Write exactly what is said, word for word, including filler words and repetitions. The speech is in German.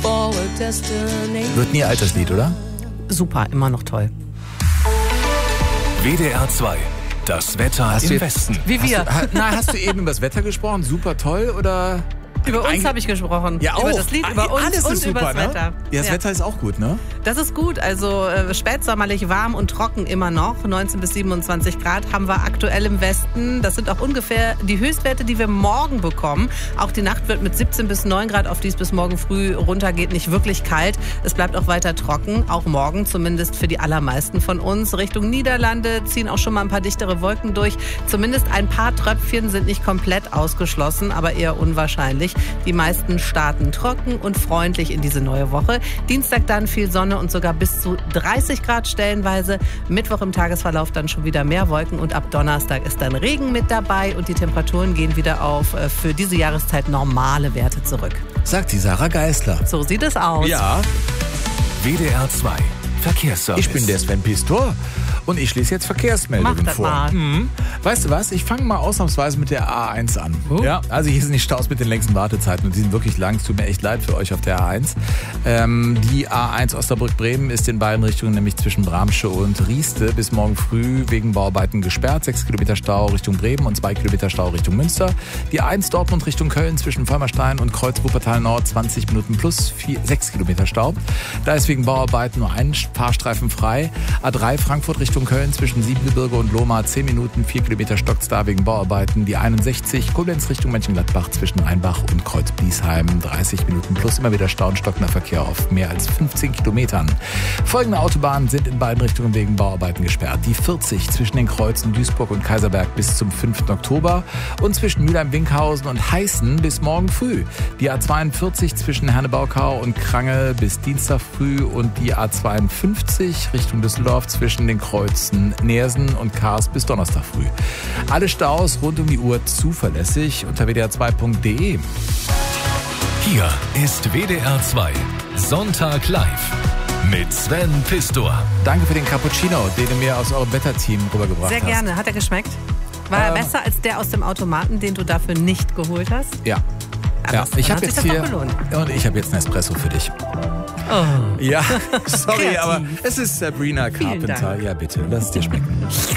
Wird nie alt, das Lied, oder? Super, immer noch toll. W D R zwei. Das Wetter Hast im du- Westen. Wie wir. Hast du, ha, na, hast du eben über das Wetter gesprochen? Super toll, oder? Über uns Eigentlich- habe ich gesprochen. Ja, auch. Über das Lied, über uns Alles und ist über super, das ne? Wetter. Ja, das Wetter ist auch gut, ne? Das ist gut, also äh, spätsommerlich warm und trocken immer noch, neunzehn bis siebenundzwanzig Grad haben wir aktuell im Westen. Das sind auch ungefähr die Höchstwerte, die wir morgen bekommen. Auch die Nacht wird mit siebzehn bis neun Grad, auf die es bis morgen früh runtergeht, nicht wirklich kalt. Es bleibt auch weiter trocken, auch morgen zumindest für die allermeisten von uns. Richtung Niederlande ziehen auch schon mal ein paar dichtere Wolken durch. Zumindest ein paar Tröpfchen sind nicht komplett ausgeschlossen, aber eher unwahrscheinlich. Die meisten starten trocken und freundlich in diese neue Woche. Dienstag dann viel Sonne und sogar bis zu dreißig Grad stellenweise. Mittwoch im Tagesverlauf dann schon wieder mehr Wolken und ab Donnerstag ist dann Regen mit dabei und die Temperaturen gehen wieder auf äh, für diese Jahreszeit normale Werte zurück. Sagt die Sarah Geisler. So sieht es aus. Ja, W D R zwei. Verkehrsservice. ich bin der Sven Pistor und ich lese jetzt Verkehrsmeldungen Mach das vor. mal. Mhm. Weißt du was? Ich fange mal ausnahmsweise mit der A eins an. Oh. Ja, also hier sind die Staus mit den längsten Wartezeiten und die sind wirklich lang. Es tut mir echt leid für euch auf der A eins. Ähm, die A eins Osnabrück-Bremen ist in beiden Richtungen, nämlich zwischen Bramsche und Rieste, bis morgen früh wegen Bauarbeiten gesperrt. Sechs Kilometer Stau Richtung Bremen und zwei Kilometer Stau Richtung Münster. Die A eins Dortmund Richtung Köln zwischen Vollmerstein und Kreuz Wuppertal Nord zwanzig Minuten plus vier, sechs Kilometer Stau. Da ist wegen Bauarbeiten nur ein Fahrstreifen frei. A drei Frankfurt Richtung Köln zwischen Siebengebirge und Lohmar zehn Minuten, vier Kilometer stockt's da wegen Bauarbeiten. Die einundsechzig Koblenz Richtung Mönchengladbach zwischen Rheinbach und Kreuz Bliesheim dreißig Minuten plus immer wieder Stau und stockender Verkehr auf mehr als fünfzehn Kilometern. Folgende Autobahnen sind in beiden Richtungen wegen Bauarbeiten gesperrt. Die vierzig zwischen den Kreuzen Duisburg und Kaiserberg bis zum fünften Oktober und zwischen Mülheim-Winkhausen und Heißen bis morgen früh. Die A zweiundvierzig zwischen Hernebaukau und Krange bis Dienstag früh und die A zweiundfünfzig Richtung Düsseldorf zwischen den Kreuzen Neersen und Kars bis Donnerstag früh. Alle Staus rund um die Uhr zuverlässig unter w d r zwei punkt d e. Hier ist W D R zwei. Sonntag live. Mit Sven Pistor. Danke für den Cappuccino, den du mir aus eurem Wetterteam rübergebracht Sehr hast. gerne. Hat er geschmeckt? War er Ähm. besser als der aus dem Automaten, den du dafür nicht geholt hast? Ja. Ja, Ja, das- ich dann habe hat sich jetzt das hier doch gelohnt. und ich habe jetzt einen Espresso für dich. Oh. Ja, sorry, Kreativ. aber es ist Sabrina Vielen Carpenter. Dank. Ja, bitte, lass es dir schmecken.